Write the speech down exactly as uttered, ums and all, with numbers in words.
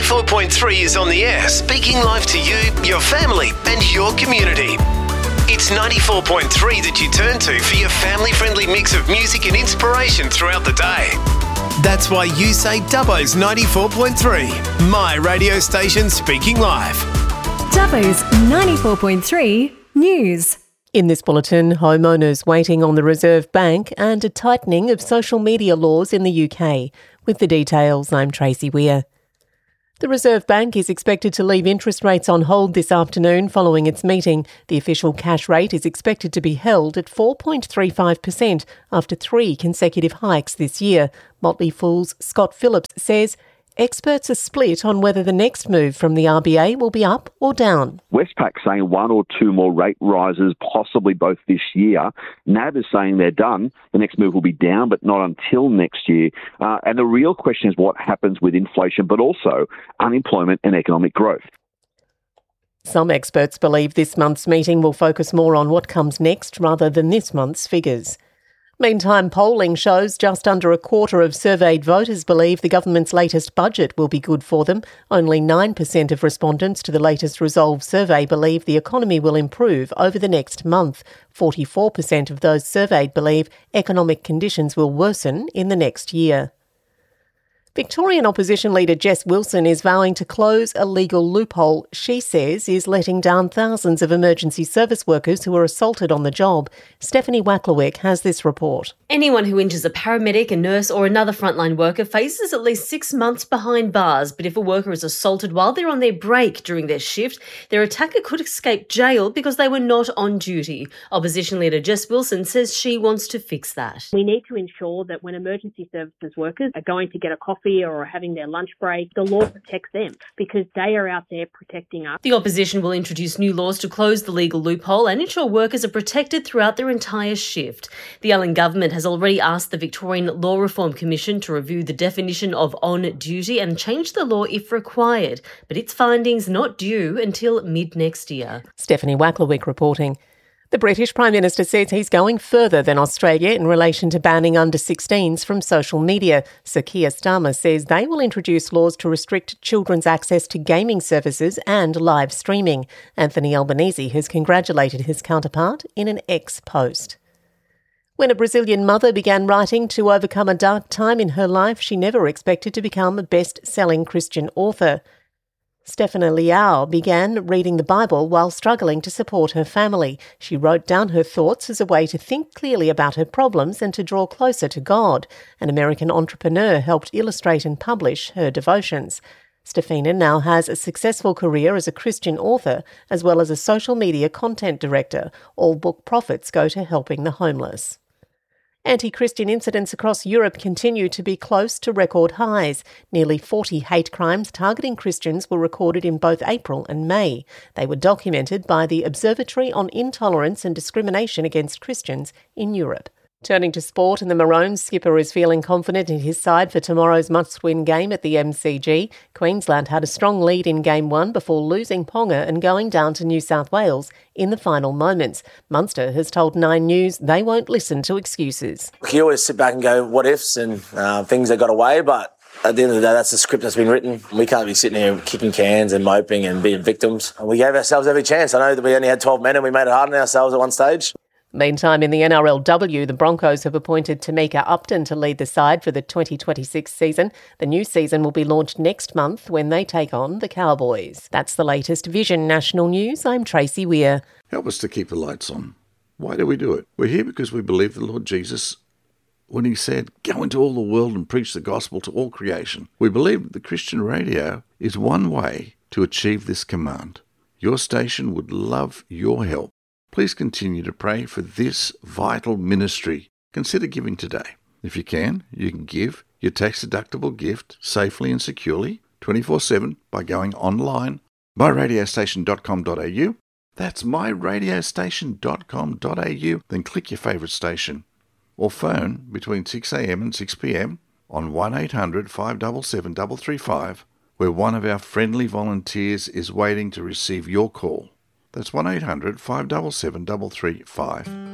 ninety-four point three is on the air, speaking live to you, your family and your community. It's ninety-four point three that you turn to for your family-friendly mix of music and inspiration throughout the day. That's why you say Dubbo's ninety-four point three, my radio station speaking live. Dubbo's ninety-four point three News. In this bulletin, homeowners waiting on the Reserve Bank and a tightening of social media laws in the U K. With the details, I'm Tracy Weir. The Reserve Bank is expected to leave interest rates on hold this afternoon following its meeting. The official cash rate is expected to be held at four point three five percent after three consecutive hikes this year. Motley Fool's Scott Phillips says experts are split on whether the next move from the R B A will be up or down. Westpac saying one or two more rate rises, possibly both this year. N A B is saying they're done. The next move will be down, but not until next year. Uh, and the real question is what happens with inflation, but also unemployment and economic growth. Some experts believe this month's meeting will focus more on what comes next rather than this month's figures. Meantime, polling shows just under a quarter of surveyed voters believe the government's latest budget will be good for them. Only nine percent of respondents to the latest Resolve survey believe the economy will improve over the next month. forty-four percent of those surveyed believe economic conditions will worsen in the next year. Victorian opposition leader Jess Wilson is vowing to close a legal loophole she says is letting down thousands of emergency service workers who were assaulted on the job. Stephanie Wacklewick has this report. Anyone who injures a paramedic, a nurse or another frontline worker faces at least six months behind bars. But if a worker is assaulted while they're on their break during their shift, their attacker could escape jail because they were not on duty. Opposition leader Jess Wilson says she wants to fix that. We need to ensure that when emergency services workers are going to get a coffee or are having their lunch break, the law protects them because they are out there protecting us. The opposition will introduce new laws to close the legal loophole and ensure workers are protected throughout their entire shift. The Allen government has already asked the Victorian Law Reform Commission to review the definition of on duty and change the law if required, but its findings not due until mid-next year. Stephanie Wacklewick reporting. The British Prime Minister says he's going further than Australia in relation to banning under sixteens from social media. Sir Keir Starmer says they will introduce laws to restrict children's access to gaming services and live streaming. Anthony Albanese has congratulated his counterpart in an X post. When a Brazilian mother began writing to overcome a dark time in her life, she never expected to become a best-selling Christian author. Stefana Leao began reading the Bible while struggling to support her family. She wrote down her thoughts as a way to think clearly about her problems and to draw closer to God. An American entrepreneur helped illustrate and publish her devotions. Stefana now has a successful career as a Christian author as well as a social media content director. All book profits go to helping the homeless. Anti-Christian incidents across Europe continue to be close to record highs. Nearly forty hate crimes targeting Christians were recorded in both April and May. They were documented by the Observatory on Intolerance and Discrimination Against Christians in Europe. Turning to sport, and the Maroons skipper is feeling confident in his side for tomorrow's must-win game at the M C G. Queensland had a strong lead in Game one before losing Ponga and going down to New South Wales in the final moments. Munster has told Nine News they won't listen to excuses. You always sit back and go, what ifs, and uh, things that got away, but at the end of the day, that's the script that's been written. We can't be sitting here kicking cans and moping and being victims. We gave ourselves every chance. I know that we only had twelve men and we made it hard on ourselves at one stage. Meantime, in the N R L W, the Broncos have appointed Tamika Upton to lead the side for the twenty twenty-six season. The new season will be launched next month when they take on the Cowboys. That's the latest Vision National News. I'm Tracy Weir. Help us to keep the lights on. Why do we do it? We're here because we believe the Lord Jesus when he said, go into all the world and preach the gospel to all creation. We believe that the Christian radio is one way to achieve this command. Your station would love your help. Please continue to pray for this vital ministry. Consider giving today. If you can, you can give your tax-deductible gift safely and securely, twenty-four seven, by going online, my radio station dot com dot a u. That's my radio station dot com dot a u. Then click your favourite station. Or phone between six a m and six p m on one eight hundred five seven seven three three five, where one of our friendly volunteers is waiting to receive your call. That's one eight hundred five seven seven three three five.